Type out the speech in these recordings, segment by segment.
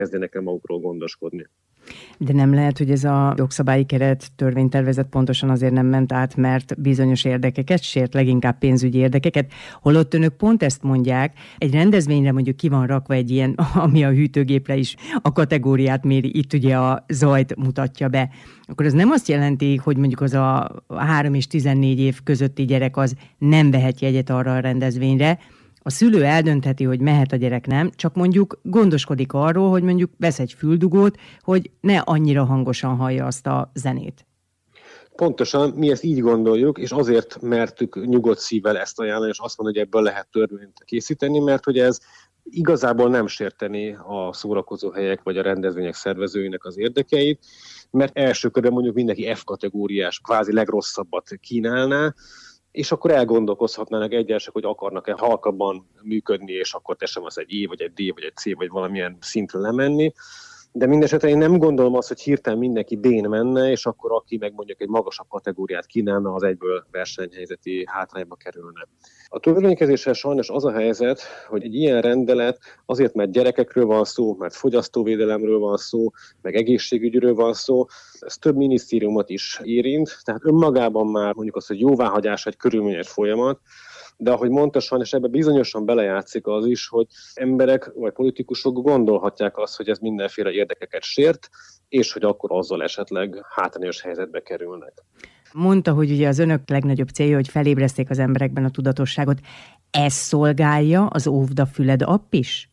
kezdjenek el magukról gondoskodni. De nem lehet, hogy ez a jogszabályi keret törvénytervezet pontosan azért nem ment át, mert bizonyos érdekeket sért, leginkább pénzügyi érdekeket, holott önök pont ezt mondják, egy rendezvényre mondjuk ki van rakva egy ilyen, ami a hűtőgépre is a kategóriát méri, itt ugye a zajt mutatja be. Akkor ez nem azt jelenti, hogy mondjuk az a 3 és 14 év közötti gyerek az nem vehet jegyet arra a rendezvényre. A szülő eldöntheti, hogy mehet a gyerek nem, csak mondjuk gondoskodik arról, hogy mondjuk vesz egy füldugót, hogy ne annyira hangosan hallja azt a zenét. Pontosan, mi ezt így gondoljuk, és azért mertük nyugodt szívvel ezt ajánlani, és azt mondani, hogy ebből lehet törvényt készíteni, mert hogy ez igazából nem sérteni a szórakozóhelyek vagy a rendezvények szervezőinek az érdekeit, mert első körben mondjuk mindenki F kategóriás, kvázi legrosszabbat kínálná, és akkor elgondolkozhatnának egyesek, hogy akarnak-e halkabban működni, és akkor tesem az egy E, vagy egy D, vagy egy C, vagy valamilyen szintre lemenni. De mindesetre én nem gondolom azt, hogy hirtelen mindenki B-n menne, és akkor aki meg mondjuk egy magasabb kategóriát kínálna, az egyből versenyhelyzeti hátrányba kerülne. A törvénykezéssel sajnos az a helyzet, hogy egy ilyen rendelet azért, mert gyerekekről van szó, mert fogyasztóvédelemről van szó, meg egészségügyről van szó, ez több minisztériumot is érint, tehát önmagában már mondjuk az, hogy jóváhagyás egy körülményes folyamat, de ahogy mondta, sajnos ebbe bizonyosan belejátszik az is, hogy emberek vagy politikusok gondolhatják azt, hogy ez mindenféle érdekeket sért, és hogy akkor azzal esetleg hátrányos helyzetbe kerülnek. Mondta, hogy ugye az önök legnagyobb célja, hogy felébreszték az emberekben a tudatosságot. Ez szolgálja az Óvd a füled app is?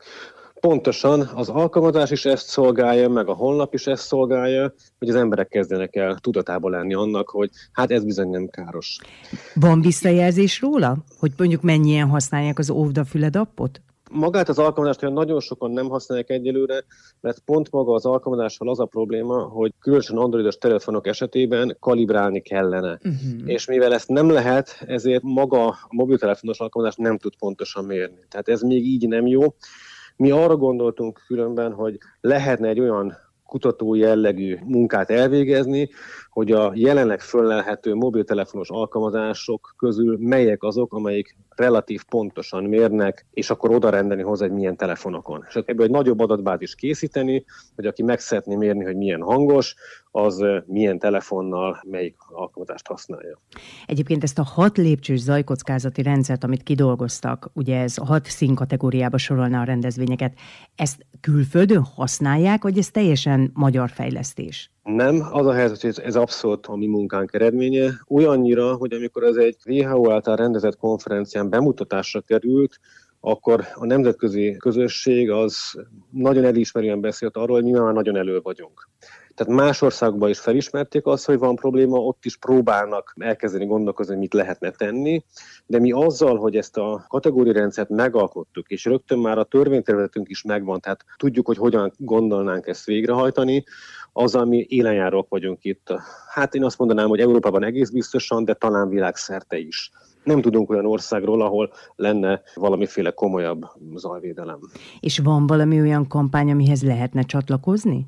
Pontosan, az alkalmazás is ezt szolgálja, meg a honlap is ezt szolgálja, hogy az emberek kezdenek el tudatában lenni annak, hogy hát ez bizony nem káros. Van visszajelzés róla, hogy mondjuk mennyien használják az Óvd a füled appot? Magát az alkalmazást nagyon sokan nem használják egyelőre, mert pont maga az alkalmazással az a probléma, hogy különösen androidos telefonok esetében kalibrálni kellene. És mivel ezt nem lehet, ezért maga a mobiltelefonos alkalmazás nem tud pontosan mérni. Tehát ez még így nem jó. Mi arra gondoltunk különben, hogy lehetne egy olyan kutató jellegű munkát elvégezni, hogy a jelenleg föllelhető mobiltelefonos alkalmazások közül melyek azok, amelyik relatív pontosan mérnek, és akkor oda rendelni hozzá, hogy milyen telefonokon. És ebből egy nagyobb adatbázist készíteni, hogy aki meg szeretné mérni, hogy milyen hangos, az milyen telefonnal melyik alkalmazást használja. Egyébként ezt a 6 lépcsős zajkockázati rendszert, amit kidolgoztak, ugye ez a 6 színkategóriába sorolná a rendezvényeket, ezt külföldön használják, vagy ez teljesen magyar fejlesztés? Nem, az a helyzet, hogy ez abszolút a mi munkánk eredménye. Olyannyira, hogy amikor ez egy WHO által rendezett konferencián bemutatásra került, akkor a nemzetközi közösség az nagyon elismerően beszélt arról, hogy mi már nagyon elő vagyunk. Tehát más országokban is felismerték azt, hogy van probléma, ott is próbálnak elkezdeni gondolkozni, mit lehetne tenni, de mi azzal, hogy ezt a kategóriarendszert megalkottuk, és rögtön már a törvénytervezetünk is megvan, tehát tudjuk, hogy hogyan gondolnánk ezt végrehajtani, azzal mi élenjárók vagyunk itt. Hát én azt mondanám, hogy Európában egész biztosan, de talán világszerte is. Nem tudunk olyan országról, ahol lenne valamiféle komolyabb zajvédelem. És van valami olyan kampány, amihez lehetne csatlakozni?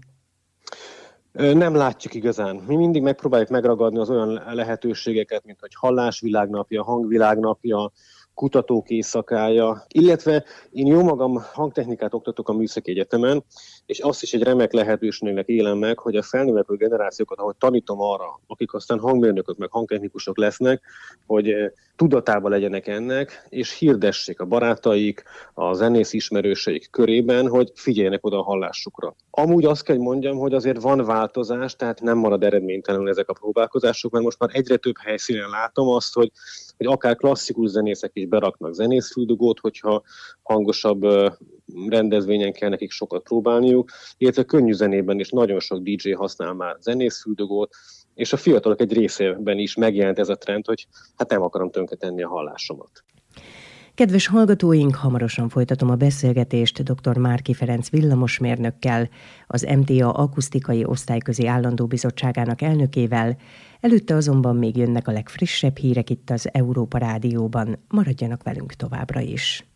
Nem látjuk igazán. Mi mindig megpróbáljuk megragadni az olyan lehetőségeket, mint hogy hallásvilágnapja, hangvilágnapja, kutatók éjszakája, illetve én jó magam hangtechnikát oktatok a Műszaki Egyetemen, és azt is egy remek lehetőségnek élem meg, hogy a felnövekvő generációkat, ahogy tanítom arra, akik aztán hangmérnökök meg hangtechnikusok lesznek, hogy tudatában legyenek ennek, és hirdessék a barátaik, a zenész ismerőseik körében, hogy figyeljenek oda a hallásukra. Amúgy azt kell mondjam, hogy azért van változás, tehát nem marad eredménytelenül ezek a próbálkozások, mert most már egyre több helyszínen látom azt, hogy akár klasszikus zenészek is beraknak zenészfüldugót, hogyha hangosabb rendezvényen kell nekik sokat próbálniuk, illetve könnyű zenében is nagyon sok DJ használ már zenészfüldugót, és a fiatalok egy részében is megjelent ez a trend, hogy hát nem akarom tönkretenni a hallásomat. Kedves hallgatóink, hamarosan folytatom a beszélgetést dr. Márki Ferenc villamosmérnökkel, az MTA akusztikai osztályközi állandó bizottságának elnökével, előtte azonban még jönnek a legfrissebb hírek itt az Európa Rádióban, maradjanak velünk továbbra is.